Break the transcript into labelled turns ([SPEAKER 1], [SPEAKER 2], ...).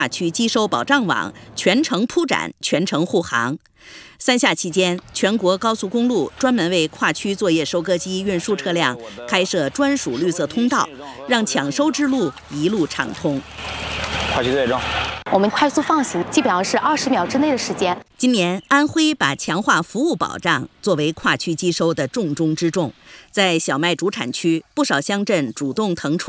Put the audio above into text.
[SPEAKER 1] 跨区机收保障网全程铺展、全程护航。三下期间，全国高速公路专门为跨区作业收割机运输车辆开设专属绿色通道，让抢收之路一路畅通。
[SPEAKER 2] 跨区作业中，
[SPEAKER 3] 我们快速放行，基本上是20秒之内的时间。
[SPEAKER 1] 今年，安徽把强化服务保障作为跨区机收的重中之重，在小麦主产区，不少乡镇主动腾出